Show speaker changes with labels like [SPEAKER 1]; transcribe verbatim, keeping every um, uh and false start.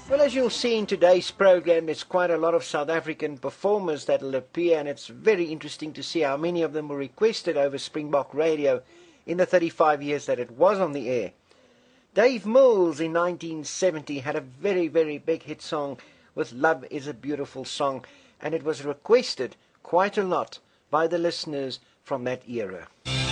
[SPEAKER 1] Well, as you'll see in today's program, there's quite a lot of South African performers that'll appear, and it's very interesting to see how many of them were requested over Springbok Radio in the thirty-five years that it was on the air. Dave Mills in nineteen seventy had a very, very big hit song with Love is a Beautiful Song, and it was requested quite a lot by the listeners from that era.